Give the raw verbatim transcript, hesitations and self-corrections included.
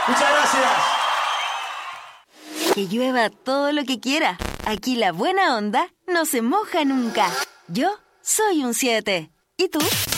Muchas gracias. Que llueva todo lo que quiera. Aquí la buena onda no se moja nunca. Yo soy un siete. ¿Y tú?